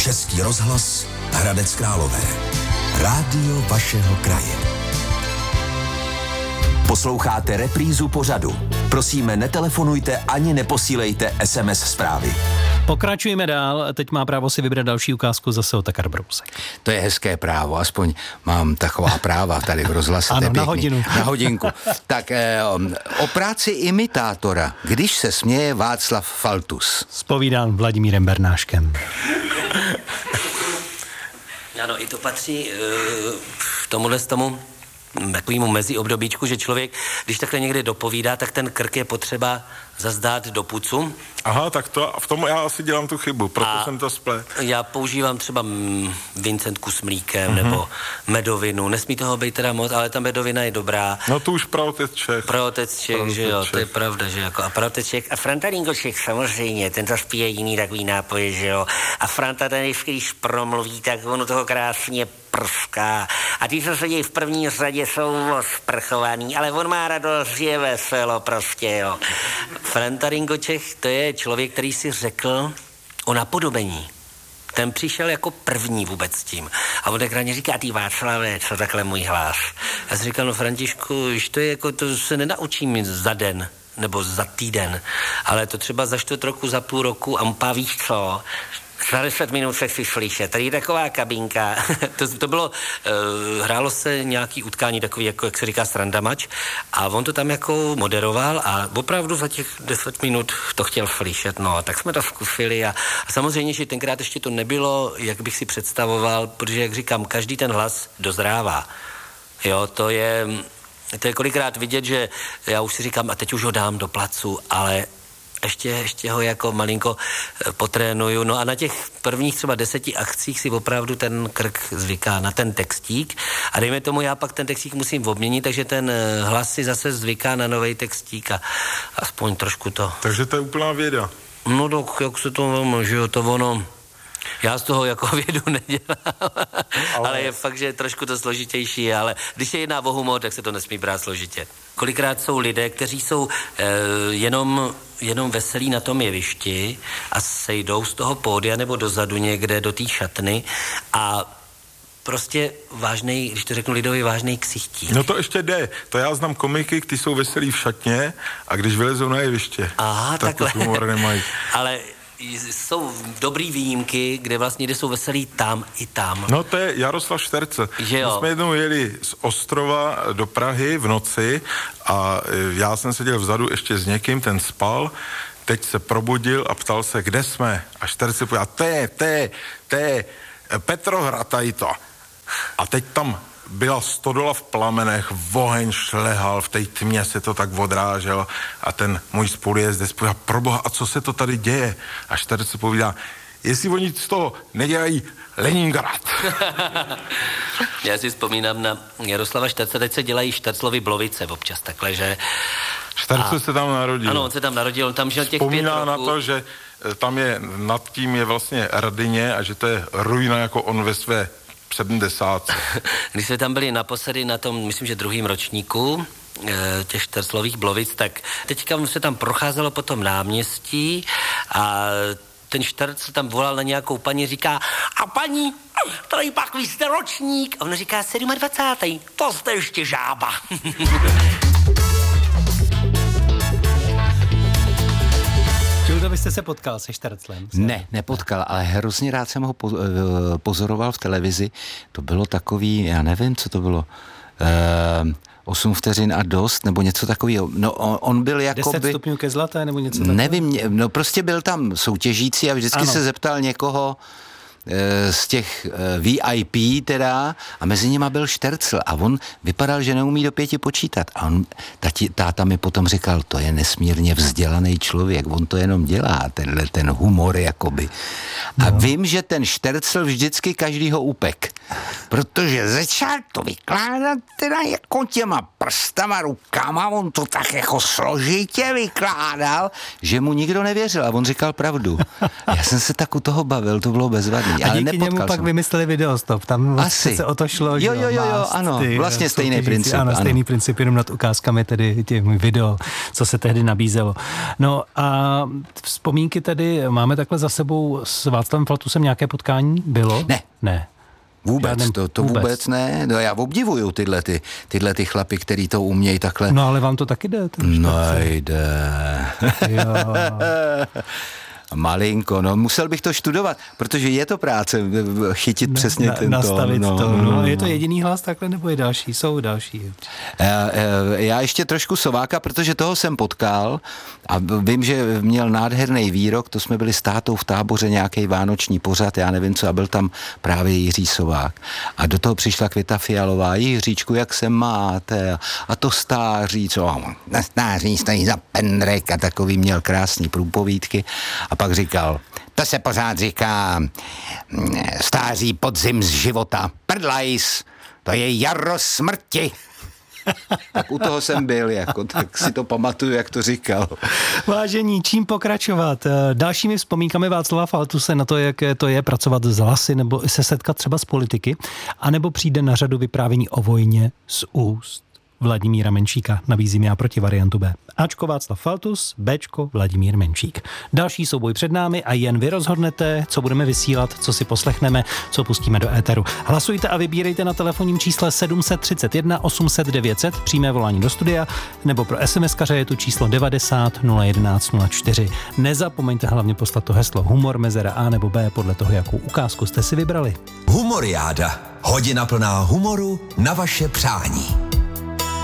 Český rozhlas Hradec Králové. Rádio vašeho kraje. Posloucháte reprízu pořadu. Prosíme, netelefonujte ani neposílejte SMS zprávy. Pokračujeme dál, teď má právo si vybrat další ukázku zase od Takar Brousek. To je hezké právo, aspoň mám taková práva tady v rozhlase. Ano, na hodinu. Na hodinku. Tak o práci imitátora, když se směje Václav Faltus. Zpovídán Vladimírem Bernáškem. Ano, i to patří tomuhle z tomu takovému meziobdobíčku, že člověk, když takhle někde dopovídá, tak ten krk je potřeba zazdát do pucu. Aha, tak to, v tom já asi dělám tu chybu, proto jsem to splet. Já používám třeba vincentku s mlíkem nebo medovinu. Nesmí toho být teda moc, ale ta medovina je dobrá. No to už pravotec Čech. Pravotec Čech, že jo, to je pravda, že jako. A pravotec Čech a Franta Ringoček samozřejmě, ten zase pije jiný takový nápoje, že jo. A Franta ten, když promluví, tak ono toho krásně prská. A ty, co sedí v první řadě, jsou sprchovaný, ale on má radost, je veselo prostě, jo. Franta Ringoček, to je člověk, který si řekl o napodobení. Ten přišel jako první vůbec s tím. A on tak ráně říká, ty Václave, co takhle můj hlas? Já jsem říkal, no Františku, to je jako, to se nenaučím za den nebo za týden, ale to třeba za 4 roku, za půl roku a mpá víš co, za 10 minut se chci slyšet. Tady je taková kabinka. to bylo, hrálo se nějaký utkání takový, jako jak se říká srandamač a on to tam jako moderoval a opravdu za těch 10 minut to chtěl slyšet. No, tak jsme to zkusili a samozřejmě, že tenkrát ještě to nebylo, jak bych si představoval, protože, jak říkám, každý ten hlas dozrává. Jo, to je kolikrát vidět, že já už si říkám, a teď už ho dám do placu, ale ještě ho jako malinko potrénuju. No a na těch prvních třeba 10 akcích si opravdu ten krk zvyká na ten textík a dejme tomu, já pak ten textík musím obměnit, takže ten hlas si zase zvyká na novej textík a aspoň trošku to. Takže to je úplná věda. No tak, jak se to vám, že jo, to ono. Já z toho jako vědu nedělám, ale je fakt, že je trošku to složitější, ale když se jedná o humor, tak se to nesmí brát složitě. Kolikrát jsou lidé, kteří jsou jenom veselí na tom jevišti a sejdou z toho pódia nebo dozadu někde do té šatny a prostě vážnej, když to řeknu lidově, vážnej ksichtí. No to ještě jde. To já znám komiky, kteří jsou veselí v šatně a když vylezou na jeviště, aha, tak to humor nemají. Ale jsou dobrý výjimky, kde vlastně jsou veselí tam i tam. No to je Jaroslav Šterce. My jsme jednou jeli z Ostrova do Prahy v noci a já jsem seděl vzadu ještě s někým, ten spal, teď se probudil a ptal se, kde jsme. A Šterce povedal, to je Petrohrad tady to. A teď tam byla stodola v plamenech, oheň šlehal, v té tmě se to tak odráželo a ten můj spolujezdec povídá, proboha, a co se to tady děje? A Šterce povídá, jestli oni z toho nedělají Leningrad. Já si vzpomínám na Jaroslava Šterce, teď se dělají Šterclovy Blovice občas takhle, že... Šterce se tam narodil. Ano, on se tam narodil, on tam žil těch 5 roků. Vzpomíná na to, že tam je, nad tím je vlastně Rdyně a že to je ruina jako on ve své 70. Když jsme tam byli naposledy na tom, myslím, že 2. ročníku těch Šterclových Blovic, tak teďka se tam procházelo po tom náměstí a ten Šterc tam volal na nějakou paní, říká, a paní, tady pak vy jste ročník. A ona říká, 27. To jste ještě žába. Čildo, vy jste se potkal se Šterclem? Ne, nepotkal, ale hrozně rád jsem ho pozoroval v televizi. To bylo takový, já nevím, co to bylo, 8 vteřin a dost, nebo něco takového. No, on byl jakoby... 10 stupňů ke zlaté, nebo něco takového? Nevím, no prostě byl tam soutěžící a vždycky se zeptal někoho z těch VIP teda a mezi nima byl Štercl a on vypadal, že neumí do 5 počítat a táta mi potom říkal, to je nesmírně vzdělaný člověk, on to jenom dělá, ten humor jakoby. A vím, že ten Štercl vždycky každýho upek, protože začal to vykládat teda jako těma prstama, rukama, on to tak jako složitě vykládal, že mu nikdo nevěřil a on říkal pravdu. Já jsem se tak u toho bavil, to bylo bezvadné. vtipný, ale díky němu pak vymysleli Videostop, tam asi se o to šlo, jo, ano, vlastně stejný princip. Ano, stejný princip, jenom nad ukázkami tedy těch video, co se tehdy nabízelo. No a vzpomínky tedy máme takhle za sebou s Václavem Faltusem, nějaké potkání bylo? Ne. Vůbec, to vůbec ne. No já obdivuju tyhle ty chlapy, který to umějí takhle. No ale vám to taky jde? Nejde. Malinko, no musel bych to studovat, protože je to práce chytit přesně ten nastavit to. No. Je to jediný hlas takhle, nebo je další? Jsou další. Já ještě trošku Sováka, protože toho jsem potkal a vím, že měl nádherný výrok, to jsme byli s tátou v Táboře, nějaký vánoční pořad, já nevím co, a byl tam právě Jiří Sovák. A do toho přišla Květa Fialová, Jiříčku, jak se máte? A to stáří, co? Na stáří stojí za pendrek a takový měl krásný průpovídky. A pak říkal, to se pořád říká stáří podzim z života, prdlajs, to je jaro smrti. Tak u toho jsem byl, tak si to pamatuju, jak to říkal. Vážení, čím pokračovat? Dalšími vzpomínkami Václava Faltuse na to, jak to je pracovat s hlasy nebo se setkat třeba s politiky, anebo přijde na řadu vyprávění o vojně z úst Vladimíra Menšíka. Nabízím já proti variantu B. Ačko Václav Faltus, Bčko Vladimír Menšík. Další souboj před námi a jen vy rozhodnete, co budeme vysílat, co si poslechneme, co pustíme do éteru. Hlasujte a vybírejte na telefonním čísle 731 800 900, přímé volání do studia, nebo pro SMS-kaře je tu číslo 90 011 04. Nezapomeňte hlavně poslat to heslo humor mezera A nebo B podle toho, jakou ukázku jste si vybrali. Humoriáda. Hodina plná humoru na vaše přání.